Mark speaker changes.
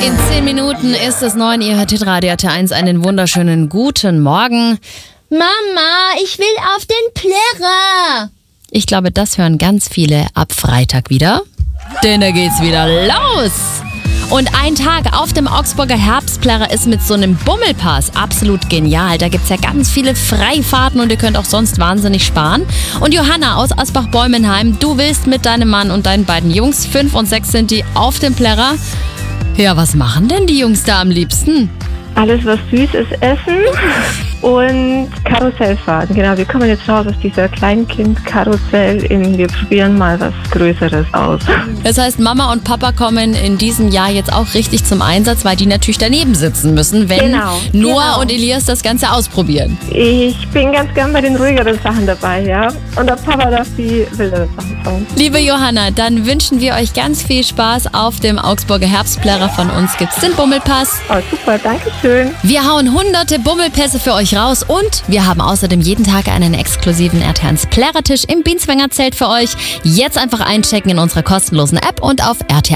Speaker 1: In 10 Minuten ist es 9, ihr hört Hitradio RT1. Einen wunderschönen guten Morgen.
Speaker 2: Mama, ich will auf den Plärrer.
Speaker 1: Ich glaube, das hören ganz viele ab Freitag wieder. Denn da geht's wieder los. Und ein Tag auf dem Augsburger Herbstplärrer ist mit so einem Bummelpass absolut genial. Da gibt's ja ganz viele Freifahrten und ihr könnt auch sonst wahnsinnig sparen. Und Johanna aus Asbach-Bäumenheim, du willst mit deinem Mann und deinen beiden Jungs, 5 und 6 sind die, auf dem Plärrer. Ja, was machen denn die Jungs da am liebsten?
Speaker 3: Alles, was süß ist, essen und Karussell fahren. Genau, wir kommen jetzt raus aus dieser Kleinkind-Karussell wir probieren mal was Größeres aus.
Speaker 1: Das heißt, Mama und Papa kommen in diesem Jahr jetzt auch richtig zum Einsatz, weil die natürlich daneben sitzen müssen, wenn Noah und Elias das Ganze ausprobieren.
Speaker 3: Ich bin ganz gern bei den ruhigeren Sachen dabei, ja. Und der Papa darf die wilderen Sachen fahren.
Speaker 1: Liebe Johanna, dann wünschen wir euch ganz viel Spaß auf dem Augsburger Herbstplärrer. Von uns gibt's den Bummelpass.
Speaker 3: Oh, super, danke schön.
Speaker 1: Wir hauen hunderte Bummelpässe für euch raus und wir haben außerdem jeden Tag einen exklusiven RT1 Plärrertisch im Bienzwänger Zelt für euch. Jetzt einfach einchecken in unserer kostenlosen App und auf RT1.